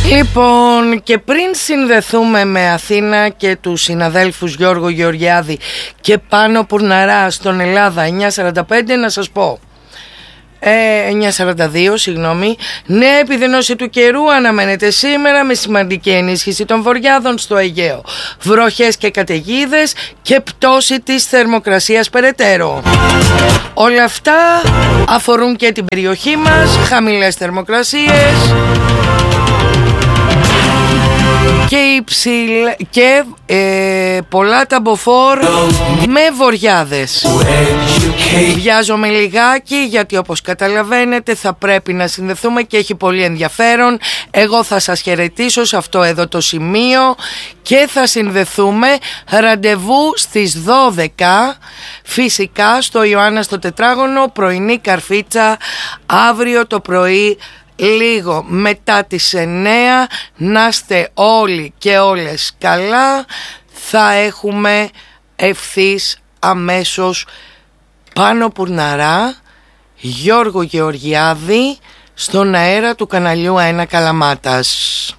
Λοιπόν, και πριν συνδεθούμε με Αθήνα και τους συναδέλφους Γιώργο Γεωργιάδη και Πάνο Πουρναρά στον Ελλάδα 945, να σας πω 942, συγγνώμη. Νέα επιδείνωση του καιρού αναμένεται σήμερα με σημαντική ενίσχυση των βορειάδων στο Αιγαίο, βροχές και καταιγίδες και πτώση της θερμοκρασίας περαιτέρω. Όλα αυτά αφορούν και την περιοχή μας, χαμηλές θερμοκρασίες και πολλά ταμποφόρ με βοριάδες. Βιάζομαι λιγάκι γιατί όπως καταλαβαίνετε θα πρέπει να συνδεθούμε και έχει πολύ ενδιαφέρον. Εγώ θα σας χαιρετήσω σε αυτό εδώ το σημείο και θα συνδεθούμε. Ραντεβού στις 12 φυσικά στο Ιωάννα στο Τετράγωνο, πρωινή καρφίτσα αύριο το πρωί λίγο μετά τις 9. Να είστε όλοι και όλες καλά. Θα έχουμε ευθύς αμέσως Πάνο Πουρναρά, Γιώργο Γεωργιάδη στον αέρα του καναλιού 1 Καλαμάτας.